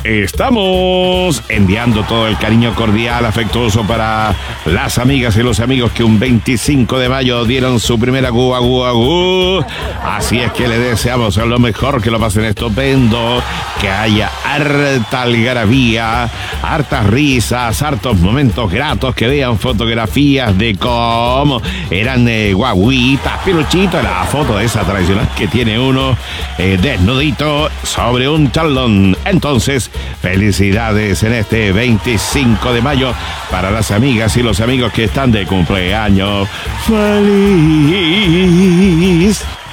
Estamos enviando todo el cariño cordial, afectuoso para las amigas y los amigos que un 25 de mayo dieron su primera agú. Así es que le deseamos lo mejor, que lo pasen estupendo, que haya harta algarabía, hartas risas, hartos momentos gratos, que vean fotografías de cómo eran guaguitas, peluchitos, la foto esa tradicional que tiene uno desnudito sobre un tablón. Entonces, felicidades en este 25 de mayo para las amigas y los amigos que están de cumpleaños. ¡Feliz!